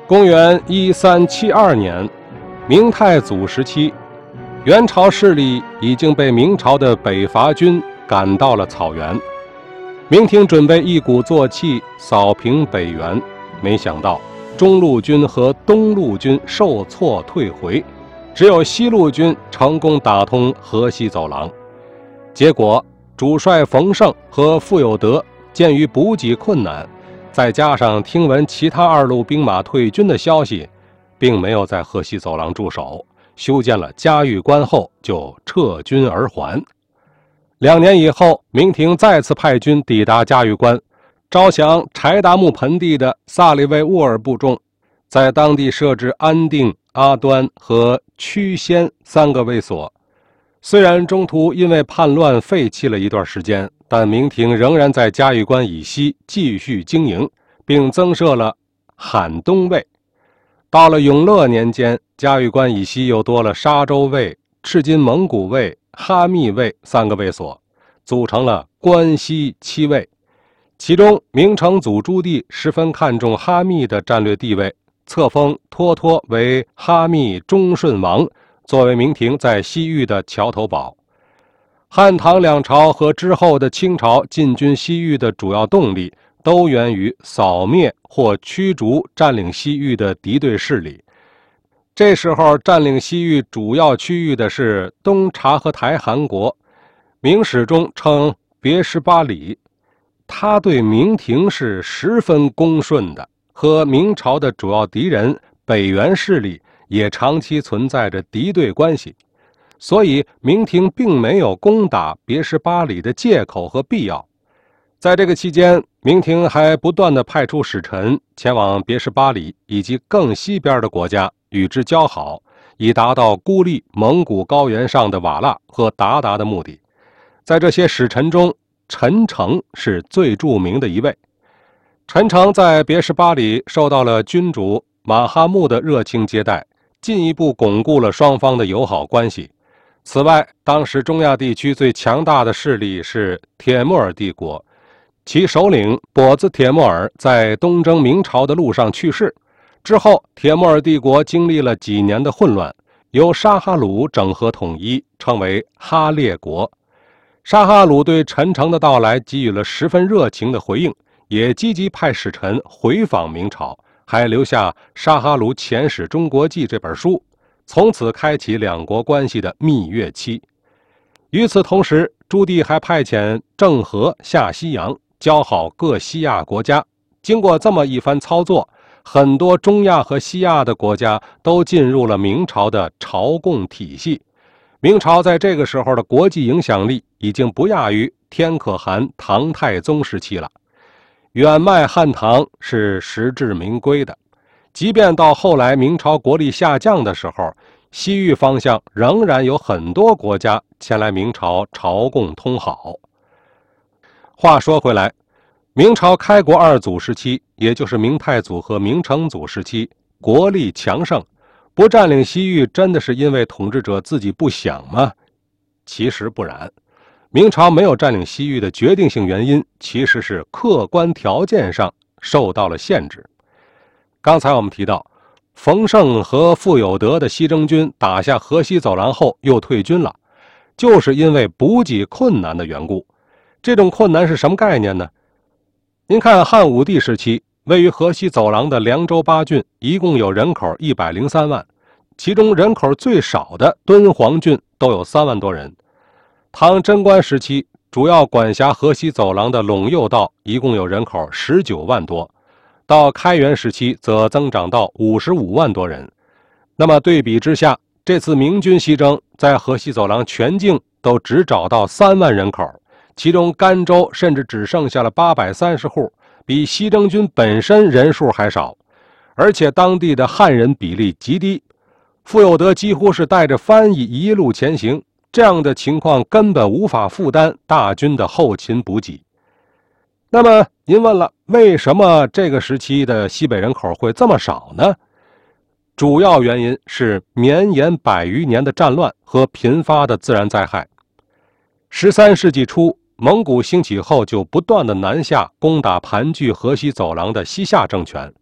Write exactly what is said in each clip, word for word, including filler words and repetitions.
公元一三七二年，明太祖时期，元朝势力已经被明朝的北伐军赶到了草原。明廷准备一鼓作气扫平北元，没想到中路军和东路军受挫退回，只有西路军成功打通河西走廊。结果主帅冯胜和傅有德鉴于补给困难，再加上听闻其他二路兵马退军的消息，并没有在河西走廊驻守，修建了嘉峪关后就撤军而还。两年以后，明廷再次派军抵达嘉峪关，招降柴达木盆地的萨利卫沃尔部众，在当地设置安定、阿端和曲仙三个卫所。虽然中途因为叛乱废弃了一段时间，但明廷仍然在嘉峪关以西继续经营，并增设了罕东卫。到了永乐年间，嘉峪关以西又多了沙州卫、赤金蒙古卫、哈密卫三个卫所，组成了关西七卫。其中明成祖朱棣十分看重哈密的战略地位，册封脱脱为哈密忠顺王，作为明廷在西域的桥头堡。汉唐两朝和之后的清朝进军西域的主要动力，都源于扫灭或驱逐占领西域的敌对势力。这时候占领西域主要区域的是东察合台汗国，明史中称别什巴里。他对明廷是十分恭顺的，和明朝的主要敌人北元势力也长期存在着敌对关系，所以明廷并没有攻打别什巴里的借口和必要。在这个期间，明廷还不断地派出使臣前往别什巴里以及更西边的国家与之交好，以达到孤立蒙古高原上的瓦剌和鞑靼的目的。在这些使臣中，陈诚是最著名的一位。陈诚在别什巴里受到了君主马哈木的热情接待，进一步巩固了双方的友好关系。此外，当时中亚地区最强大的势力是铁木儿帝国，其首领跛子铁木儿在东征明朝的路上去世。之后，铁木儿帝国经历了几年的混乱，由沙哈鲁整合统一，称为哈列国。沙哈鲁对陈诚的到来给予了十分热情的回应，也积极派使臣回访明朝，还留下《沙哈鲁遣使中国记》这本书，从此开启两国关系的蜜月期。与此同时，朱棣还派遣郑和下西洋，交好各西亚国家。经过这么一番操作，很多中亚和西亚的国家都进入了明朝的朝贡体系。明朝在这个时候的国际影响力已经不亚于天可汗唐太宗时期了。远迈汉唐是实至名归的，即便到后来明朝国力下降的时候，西域方向仍然有很多国家前来明朝朝贡通好。话说回来，明朝开国二祖时期，也就是明太祖和明成祖时期，国力强盛，不占领西域真的是因为统治者自己不想吗？其实不然，明朝没有占领西域的决定性原因其实是客观条件上受到了限制。刚才我们提到，冯胜和傅有德的西征军打下河西走廊后又退军了，就是因为补给困难的缘故。这种困难是什么概念呢？您看汉武帝时期，位于河西走廊的凉州八郡一共有人口一百零三万，其中人口最少的敦煌郡都有三万多人。唐贞观时期，主要管辖河西走廊的陇右道一共有人口十九万多，到开元时期则增长到五十五万多人。那么对比之下，这次明军西征在河西走廊全境都只找到三万人口，其中甘州甚至只剩下了八百三十户，比西征军本身人数还少，而且当地的汉人比例极低。傅有德几乎是带着翻译一路前行，这样的情况根本无法负担大军的后勤补给。那么您问了，为什么这个时期的西北人口会这么少呢？主要原因是绵延百余年的战乱和频发的自然灾害。十三世纪初，蒙古兴起后就不断的南下攻打盘踞河西走廊的西夏政权，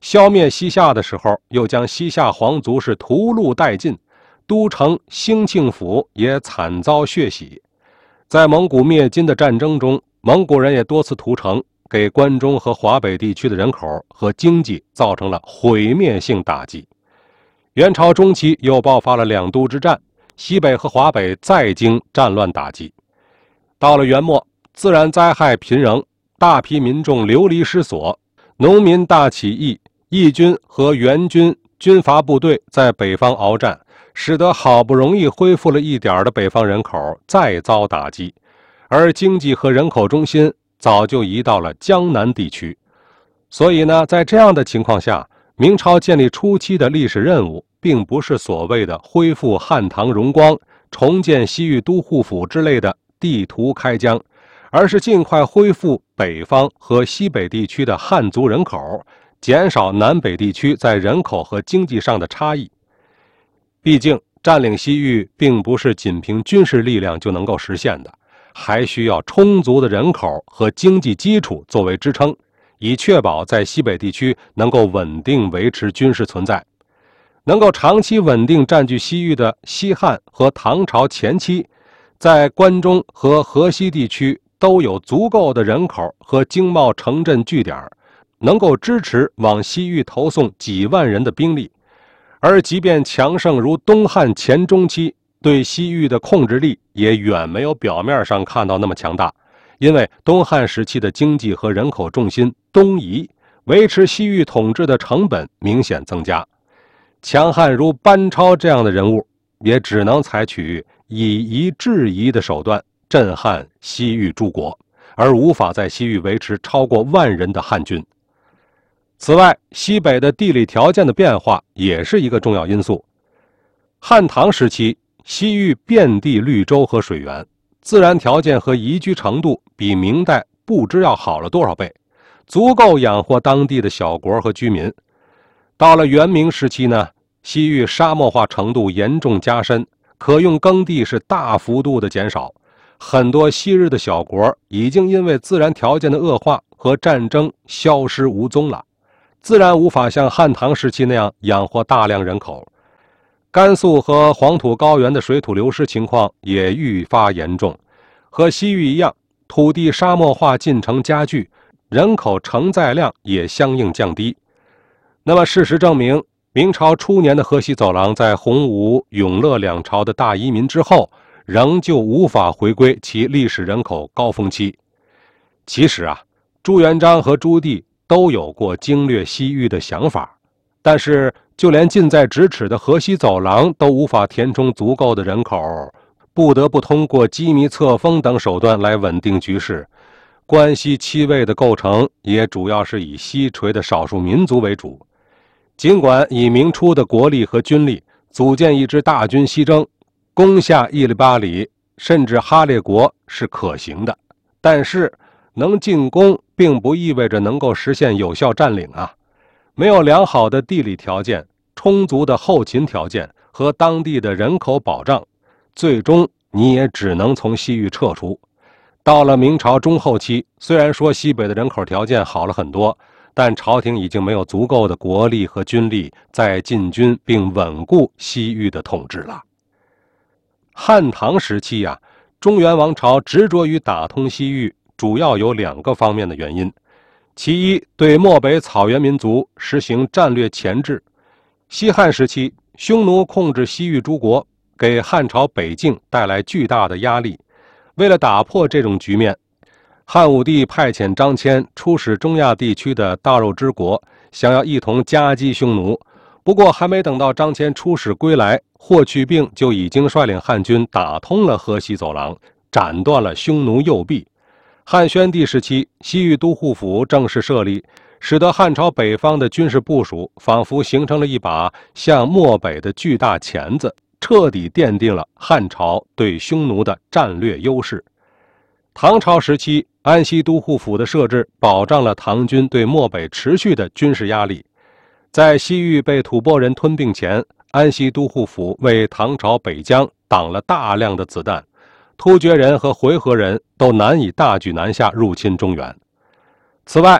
消灭西夏的时候，又将西夏皇族是屠戮殆尽，都城兴庆府也惨遭血洗。在蒙古灭金的战争中，蒙古人也多次屠城，给关中和华北地区的人口和经济造成了毁灭性打击。元朝中期又爆发了两都之战，西北和华北再经战乱打击。到了元末，自然灾害频仍，大批民众流离失所，农民大起义，义军和元军军阀部队在北方鏖战，使得好不容易恢复了一点的北方人口再遭打击，而经济和人口中心早就移到了江南地区。所以呢，在这样的情况下，明朝建立初期的历史任务并不是所谓的恢复汉唐荣光、重建西域都护府之类的地图开疆，而是尽快恢复北方和西北地区的汉族人口，减少南北地区在人口和经济上的差异。毕竟占领西域并不是仅凭军事力量就能够实现的，还需要充足的人口和经济基础作为支撑，以确保在西北地区能够稳定维持军事存在。能够长期稳定占据西域的西汉和唐朝前期，在关中和河西地区都有足够的人口和经贸城镇据点，能够支持往西域投送几万人的兵力。而即便强盛如东汉前中期，对西域的控制力也远没有表面上看到那么强大，因为东汉时期的经济和人口重心东移，维持西域统治的成本明显增加。强悍如班超这样的人物，也只能采取以夷制夷的手段震撼西域诸国，而无法在西域维持超过万人的汉军。此外，西北的地理条件的变化也是一个重要因素。汉唐时期，西域遍地绿洲和水源，自然条件和宜居程度比明代不知要好了多少倍，足够养活当地的小国和居民。到了元明时期呢，西域沙漠化程度严重加深，可用耕地是大幅度的减少，很多昔日的小国已经因为自然条件的恶化和战争消失无踪了，自然无法像汉唐时期那样养活大量人口。甘肃和黄土高原的水土流失情况也愈发严重，和西域一样，土地沙漠化进程加剧，人口承载量也相应降低。那么事实证明，明朝初年的河西走廊在洪武、永乐两朝的大移民之后，仍旧无法回归其历史人口高峰期。其实啊，朱元璋和朱棣都有过经略西域的想法，但是就连近在咫尺的河西走廊都无法填充足够的人口，不得不通过机密册封等手段来稳定局势。关西七卫的构成也主要是以西陲的少数民族为主。尽管以明初的国力和军力组建一支大军西征，攻下伊犁巴里甚至哈列国是可行的，但是能进攻并不意味着能够实现有效占领啊。没有良好的地理条件、充足的后勤条件和当地的人口保障，最终你也只能从西域撤出。到了明朝中后期，虽然说西北的人口条件好了很多，但朝廷已经没有足够的国力和军力再进军并稳固西域的统治了。汉唐时期呀、啊，中原王朝执着于打通西域，主要有两个方面的原因。其一，对漠北草原民族实行战略钳制。西汉时期，匈奴控制西域诸国，给汉朝北境带来巨大的压力。为了打破这种局面，汉武帝派遣张骞出使中亚地区的大肉之国，想要一同夹击匈奴。不过还没等到张骞出使归来，霍去病就已经率领汉军打通了河西走廊，斩断了匈奴右臂。汉宣帝时期，西域都护府正式设立，使得汉朝北方的军事部署仿佛形成了一把向漠北的巨大钳子，彻底奠定了汉朝对匈奴的战略优势。唐朝时期，安西都护府的设置保障了唐军对漠北持续的军事压力。在西域被吐蕃人吞并前，安西都护府为唐朝北疆挡了大量的子弹，突厥人和回纥人都难以大举南下入侵中原。此外，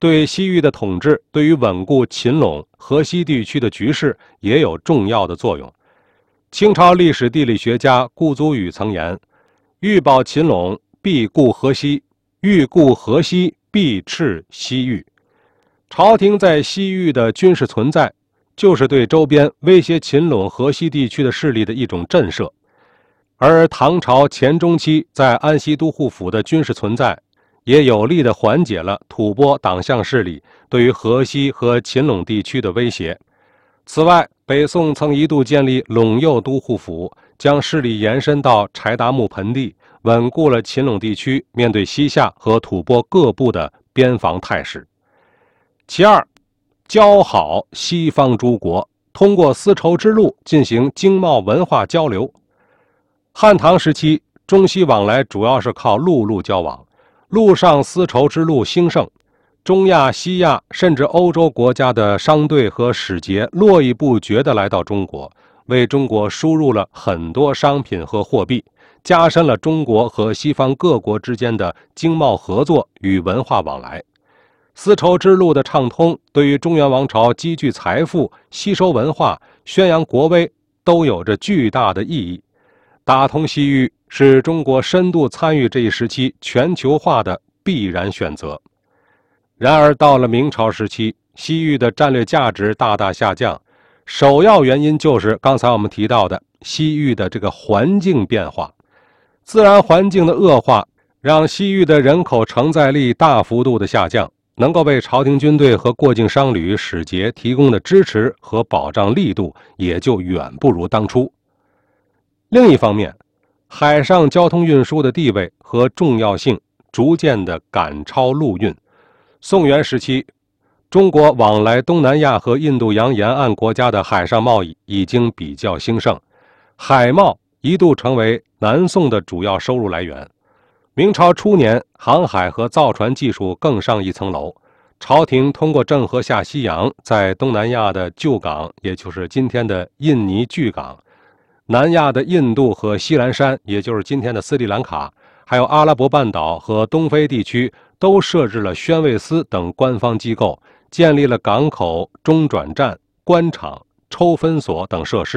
对西域的统治，对于稳固秦陇、河西地区的局势也有重要的作用。清朝历史地理学家顾祖禹曾言：“欲保秦陇，必固河西；欲固河西，必斥西域。”朝廷在西域的军事存在，就是对周边威胁秦陇、河西地区的势力的一种震慑。而唐朝前中期在安西都护府的军事存在，也有力地缓解了吐蕃党项势力对于河西和秦陇地区的威胁。此外，北宋曾一度建立陇右都护府，将势力延伸到柴达木盆地，稳固了秦陇地区面对西夏和吐蕃各部的边防态势。其二，交好西方诸国，通过丝绸之路进行经贸文化交流。汉唐时期，中西往来主要是靠陆路交往，陆上丝绸之路兴盛，中亚、西亚甚至欧洲国家的商队和使节络绎不绝地来到中国，为中国输入了很多商品和货币，加深了中国和西方各国之间的经贸合作与文化往来。丝绸之路的畅通，对于中原王朝积聚财富、吸收文化、宣扬国威都有着巨大的意义。打通西域是中国深度参与这一时期全球化的必然选择。然而到了明朝时期，西域的战略价值大大下降，首要原因就是刚才我们提到的西域的这个环境变化。自然环境的恶化，让西域的人口承载力大幅度的下降，能够为朝廷军队和过境商旅、使节提供的支持和保障力度也就远不如当初。另一方面，海上交通运输的地位和重要性逐渐地赶超陆运。宋元时期，中国往来东南亚和印度洋沿岸国家的海上贸易已经比较兴盛，海贸一度成为南宋的主要收入来源。明朝初年，航海和造船技术更上一层楼，朝廷通过郑和下西洋，在东南亚的旧港，也就是今天的印尼巨港，南亚的印度和西兰山，也就是今天的斯里兰卡，还有阿拉伯半岛和东非地区，都设置了宣慰司等官方机构，建立了港口、中转站、官场、抽分所等设施。